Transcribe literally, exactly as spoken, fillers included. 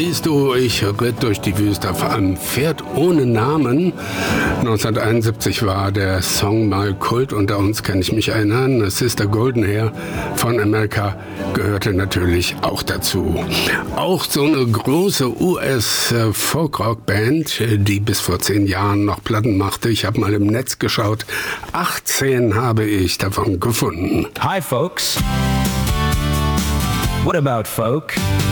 Siehst du, ich ritt durch die Wüste auf einem Pferd ohne Namen. neunzehnhunderteinundsiebzig war der Song mal Kult. Unter uns, kann ich mich erinnern. Sister Golden Hair von America gehörte natürlich auch dazu. Auch so eine große U S-Folkrock-Band, die bis vor zehn Jahren noch Platten machte. Ich habe mal im Netz geschaut. achtzehn habe ich davon gefunden. Hi folks. What about folk?